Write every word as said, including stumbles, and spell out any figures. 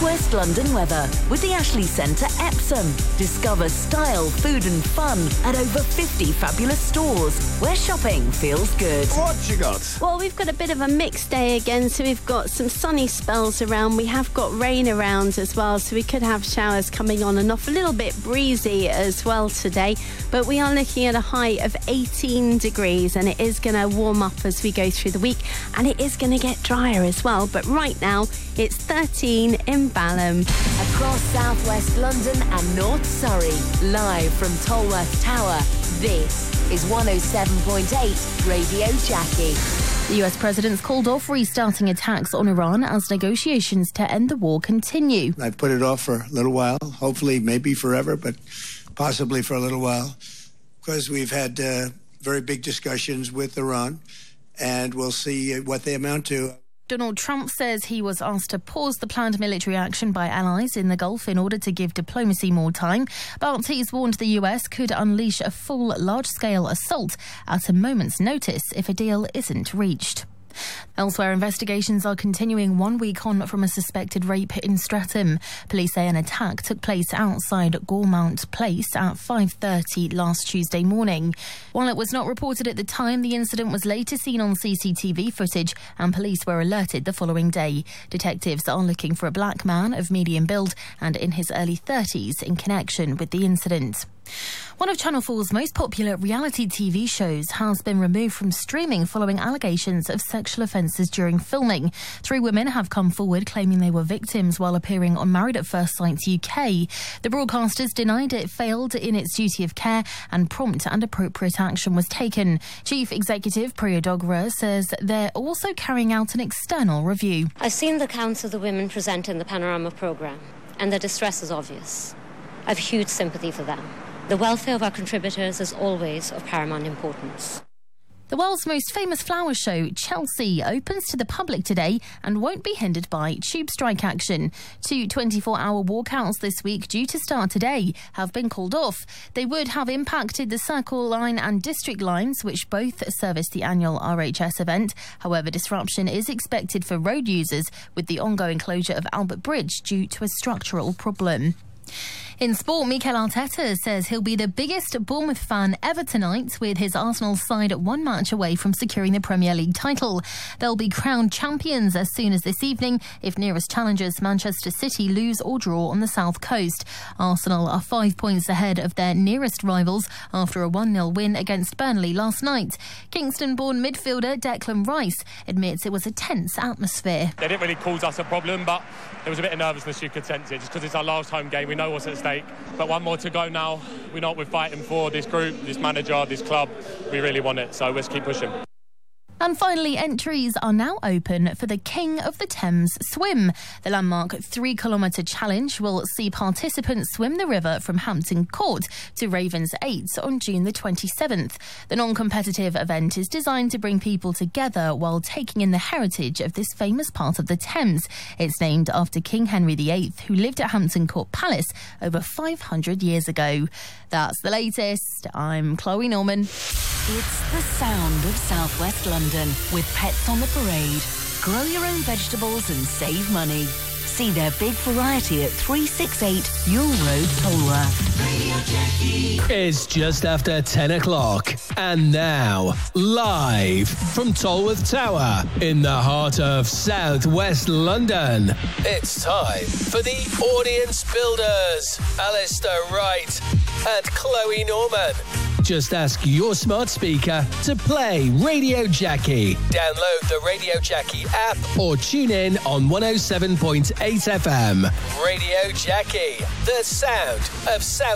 West London weather with the Ashley Centre Epsom. Discover style, food and fun at over fifty fabulous stores where shopping feels good. What you got? Well, we've got a bit of a mixed day again, so we've got some sunny spells around. We have got rain around as well, so we could have showers coming on and off. A little bit breezy as well today, but we are looking at a high of eighteen degrees, and it is going to warm up as we go through the week, and it is going to get drier as well. But right now, it's thirteen in Balham. Across southwest London and North Surrey, live from Tolworth Tower, this is one oh seven point eight Radio Jackie. The U S president's called off restarting attacks on Iran as negotiations to end the war continue. I've put it off for a little while, hopefully maybe forever, but possibly for a little while, because we've had uh, very big discussions with Iran, and we'll see what they amount to. Donald Trump says he was asked to pause the planned military action by allies in the Gulf in order to give diplomacy more time, but he's warned the U S could unleash a full large-scale assault at a moment's notice if a deal isn't reached. Elsewhere, investigations are continuing one week on from a suspected rape in Streatham. Police say an attack took place outside Gormount Place at five thirty last Tuesday morning. While it was not reported at the time, the incident was later seen on C C T V footage and police were alerted the following day. Detectives are looking for a black man of medium build and in his early thirties in connection with the incident. One of Channel four's most popular reality T V shows has been removed from streaming following allegations of sexual offences during filming. Three women have come forward claiming they were victims while appearing on Married at First Sight U K. The broadcasters denied it failed in its duty of care and prompt and appropriate action was taken. Chief Executive Priya Dogra says they're also carrying out an external review. I've seen the accounts of the women present in the Panorama programme, and their distress is obvious. I have huge sympathy for them. The welfare of our contributors is always of paramount importance. The world's most famous flower show, Chelsea, opens to the public today and won't be hindered by tube strike action. Two twenty-four hour walkouts this week, due to start today, have been called off. They would have impacted the Circle Line and District Lines, which both service the annual R H S event. However, disruption is expected for road users with the ongoing closure of Albert Bridge due to a structural problem. In sport, Mikel Arteta says he'll be the biggest Bournemouth fan ever tonight, with his Arsenal side one match away from securing the Premier League title. They'll be crowned champions as soon as this evening if nearest challengers Manchester City lose or draw on the south coast. Arsenal are five points ahead of their nearest rivals after a one nil win against Burnley last night. Kingston-born midfielder Declan Rice admits it was a tense atmosphere. They didn't really cause us a problem, but there was a bit of nervousness, you could sense it, just because it's our last home game. We know what's at stake, but one more to go now. We know what we're fighting for, this group, this manager, this club. We really want it, so let's keep pushing. And finally, entries are now open for the King of the Thames swim. The landmark three kilometre challenge will see participants swim the river from Hampton Court to Ravens eight on June the twenty-seventh. The non-competitive event is designed to bring people together while taking in the heritage of this famous part of the Thames. It's named after King Henry the eighth, who lived at Hampton Court Palace over five hundred years ago. That's the latest. I'm Chloe Norman. It's the sound of southwest London with Pets on the Parade. Grow your own vegetables and save money. See their big variety at three sixty-eight Yule Road, Tolworth. Radio Jackie. It's just after ten o'clock. And now, live from Tolworth Tower in the heart of southwest London, it's time for the Audience Builders, Alistair Wright and Chloe Norman. Just ask your smart speaker to play Radio Jackie. Download the Radio Jackie app or tune in on one oh seven point eight F M. Radio Jackie, the sound of South